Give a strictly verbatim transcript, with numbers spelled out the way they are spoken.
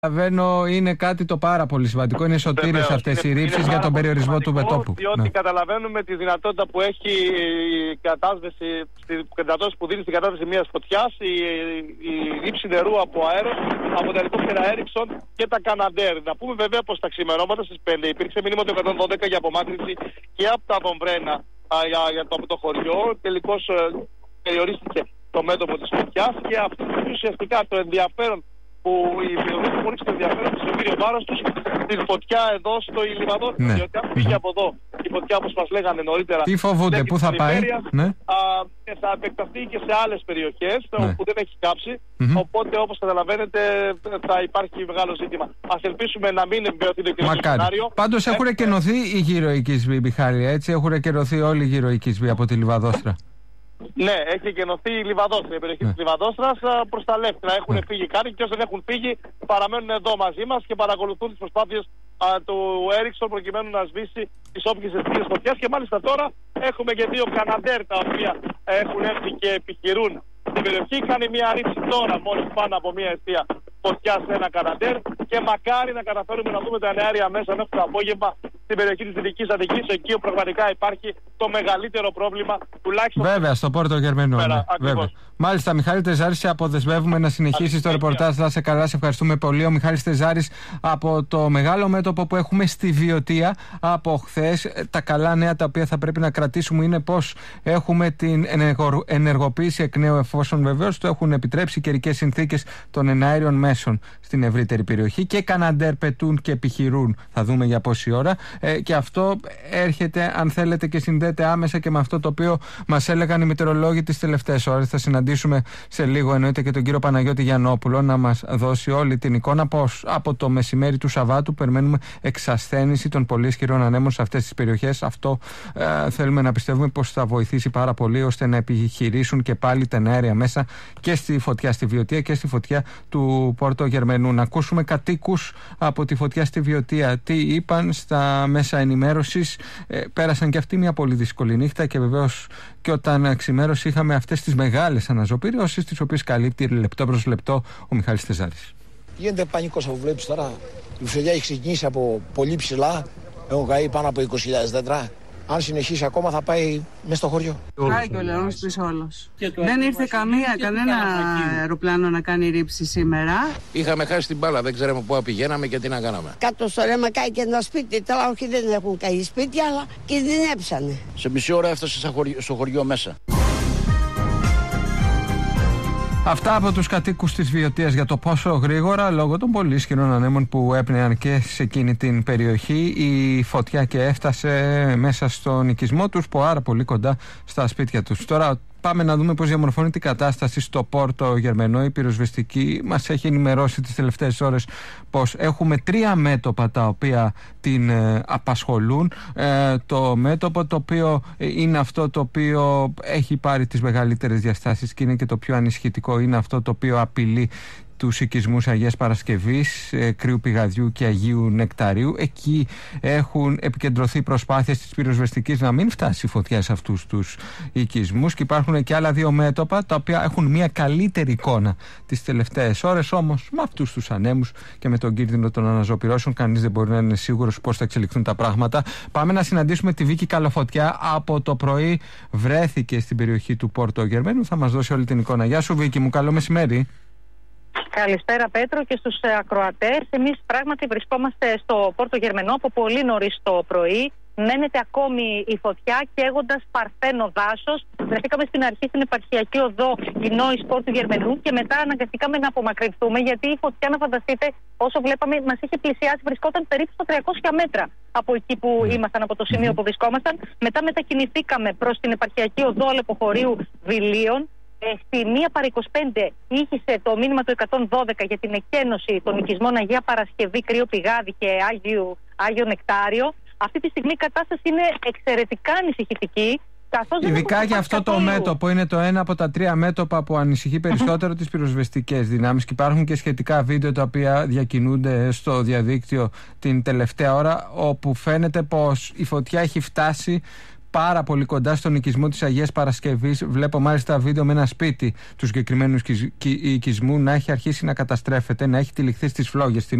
Καταλαβαίνω, είναι κάτι το πάρα πολύ σημαντικό. Είναι σωτήρες αυτές οι ρήψεις για τον περιορισμό του μετώπου. Διότι ναι. καταλαβαίνουμε τη δυνατότητα που έχει η κατάσταση, στην κατάσταση που δίνει στην κατάσταση μιας φωτιάς, η, η ρήψη νερού από αέρος, από τα ελικόπτερα Έριξον και τα Καναντέρ. Να πούμε βέβαια πως τα ξημερώματα στις πέντε υπήρξε μήνυμα του εκατόν δώδεκα για απομάκρυνση και από τα Δομβρένα για, για το, το χωριό. Τελικώς ε, περιορίστηκε το μέτωπο της φωτιάς και αυτό ουσιαστικά το ενδιαφέρον που οι βιομηχανοί έχουν ρίξει το ενδιαφέρον στο κύριο βάρος τους στη φωτιά εδώ στο Ηλιβαδόρ. Ναι. Διότι αν πήγε από εδώ η φωτιά, όπως μας λέγανε νωρίτερα, τι φοβούνται, πού θα πάει, ναι. α, θα επεκταθεί και σε άλλες περιοχές, ναι. που δεν έχει κάψει. Mm-hmm. Οπότε, όπως καταλαβαίνετε, θα υπάρχει μεγάλο ζήτημα. Ας ελπίσουμε να μην εμπειρωθεί το κοινό σενάριο. Πάντως έχουν ε, κενωθεί οι γύρω οικισμοί, Μιχάλη, έτσι. Έχουν κενωθεί όλοι οι γύρω οικισμοί από τη Λιβαδόστρα. Ναι, έχει κενωθεί η Λιβαδόστρα, η περιοχή ναι. της Λιβαδόστρας προς τα λεύκρα. Έχουν ναι. φύγει κάτι και όσοι δεν έχουν φύγει παραμένουν εδώ μαζί μας και παρακολουθούν τις προσπάθειες α, του Έριξον προκειμένου να σβήσει τις όποιες αιστείες φωτιάς. Και μάλιστα τώρα έχουμε και δύο Καναντέρ τα οποία έχουν έρθει και επιχειρούν στην περιοχή. Κάνει μια ρήψη τώρα μόλις πάνω από μια αιστεία φωτιά σε ένα Καναντέρ και μακάρι να καταφέρουμε να δούμε τα εναέρια μέσα μέχρι το απόγευμα στην περιοχή της Δυτικής Αττικής, εκεί όπου πραγματικά υπάρχει το μεγαλύτερο πρόβλημα, τουλάχιστον. Βέβαια, στο Πόρτο Γερμενού. Ναι, μάλιστα, Μιχάλη Τεζάρη, σε αποδεσμεύουμε να συνεχίσεις το ρεπορτάζ. Θα σε καλά, σε ευχαριστούμε πολύ. Ο Μιχάλης Τεζάρης από το μεγάλο μέτωπο που έχουμε στη Βιωτία από χθες. Τα καλά νέα τα οποία θα πρέπει να κρατήσουμε είναι πως έχουμε την ενεργοποίηση εκ νέου, εφόσον βεβαίως το έχουν επιτρέψει οι καιρικές συνθήκες των εναέριων μέσων στην ευρύτερη περιοχή. Και Καναντέρ πετούν και επιχειρούν. Θα δούμε για πόση ώρα. Ε, και αυτό έρχεται, αν θέλετε, και συνδέεται άμεσα και με αυτό το οποίο μας έλεγαν οι μετεωρολόγοι τις τελευταίες ώρες. Θα συναντήσουμε σε λίγο, εννοείται, και τον κύριο Παναγιώτη Γιαννόπουλο να μας δώσει όλη την εικόνα πως από το μεσημέρι του Σαββάτου περιμένουμε εξασθένηση των πολύ ισχυρών ανέμων σε αυτές τις περιοχές. Αυτό ε, θέλουμε να πιστεύουμε πως θα βοηθήσει πάρα πολύ ώστε να επιχειρήσουν και πάλι τα αέρια μέσα και στη φωτιά στη Βιωτία και στη φωτιά του Πόρτο Γερμενού. Να ακούσουμε κατοίκους από τη φωτιά στη Βιωτία τι είπαν στα μέσα ενημέρωσης. Ε, πέρασαν και αυτοί μια πολύ δύσκολη νύχτα και βεβαίως και όταν ξημέρωσε είχαμε αυτές τις μεγάλες αναζωπήριωσεις, τις οποίες καλύπτει λεπτό προς λεπτό ο Μιχάλης Τεζάρης. Γίνεται πανικός αφού βλέπεις τώρα. Η φωτιά έχει ξεκινήσει από πολύ ψηλά. Έχουν καεί πάνω από είκοσι χιλιάδες δέντρα. Αν συνεχίσει ακόμα θα πάει μέσα στο χωριό. Πάει και ο Λεώνος πίσω όλος. Δεν ήρθε καμία, κανένα αεροπλάνο να κάνει ρήψη σήμερα. Είχαμε χάσει την μπάλα, δεν ξέραμε πού πηγαίναμε και τι να κάναμε. Κάτω στο ρέμα κάει και ένα σπίτι. Τώρα όχι, δεν έχουν καεί σπίτια, αλλά κινδυνέψανε. Σε μισή ώρα έφτασε στο χωριό μέσα. Αυτά από τους κατοίκους της Βιωτίας για το πόσο γρήγορα, λόγω των πολύ ισχυρών ανέμων που έπνεαν και σε εκείνη την περιοχή, η φωτιά και έφτασε μέσα στον οικισμό τους, πάρα πολύ κοντά στα σπίτια τους. Τώρα πάμε να δούμε πώς διαμορφώνεται η κατάσταση στο Πόρτο Γερμενό. Η πυροσβεστική μας έχει ενημερώσει τις τελευταίες ώρες πως έχουμε τρία μέτωπα τα οποία την ε, απασχολούν. Ε, το μέτωπο το οποίο είναι αυτό το οποίο έχει πάρει τις μεγαλύτερες διαστάσεις και είναι και το πιο ανησυχητικό, είναι αυτό το οποίο απειλεί τους οικισμούς Αγίας Παρασκευής, ε, Κρύου Πηγαδιού και Αγίου Νεκταρίου. Εκεί έχουν επικεντρωθεί προσπάθειες της πυροσβεστικής να μην φτάσει η φωτιά σε αυτούς τους οικισμούς και υπάρχουν και άλλα δύο μέτωπα τα οποία έχουν μια καλύτερη εικόνα τις τελευταίες ώρες, όμως με αυτούς τους ανέμους και με τον κίνδυνο των αναζωπυρώσεων κανείς δεν μπορεί να είναι σίγουρος πώς θα εξελιχθούν τα πράγματα. Πάμε να συναντήσουμε τη Βίκη Καλοφωτιά. Από το πρωί βρέθηκε στην περιοχή του Πόρτο Γερμενού, θα μας δώσει όλη την εικόνα. Γεια σου Βίκη μου, καλό μεσημέρι. Καλησπέρα Πέτρο και στους ακροατές. Εμείς πράγματι βρισκόμαστε στο Πόρτο Γερμενό από πολύ νωρίς το πρωί. Μένεται ακόμη η φωτιά καίγοντας παρθένο δάσος. Βρεθήκαμε στην αρχή στην επαρχιακή οδό Ινόης Πόρτου Γερμενού και μετά αναγκαστήκαμε να απομακρυνθούμε γιατί η φωτιά, να φανταστείτε, όσο βλέπαμε, μας είχε πλησιάσει, βρισκόταν περίπου στο τριακόσια μέτρα από εκεί που ήμασταν, από το σημείο που βρισκόμασταν. Μετά μετακινηθήκαμε προς την επαρχιακή οδό Αλεποχωρίου Βιλίων. Στη μία παρά είκοσι πέντε ήχησε το μήνυμα του εκατόν δώδεκα για την εκένωση των οικισμών Αγία Παρασκευή, Κρύο Πηγάδι και Άγιο, Άγιο Νεκτάριο. Αυτή τη στιγμή η κατάσταση είναι εξαιρετικά ανησυχητική. Ειδικά για αυτό το μέτωπο, είναι το ένα από τα τρία μέτωπα που ανησυχεί περισσότερο τις πυροσβεστικές δυνάμεις και υπάρχουν και σχετικά βίντεο τα οποία διακινούνται στο διαδίκτυο την τελευταία ώρα, όπου φαίνεται πως η φωτιά έχει φτάσει πάρα πολύ κοντά στον οικισμό της Αγίας Παρασκευής. Βλέπω μάλιστα βίντεο με ένα σπίτι του συγκεκριμένου οικισμού να έχει αρχίσει να καταστρέφεται, να έχει τυλιχθεί στις φλόγες.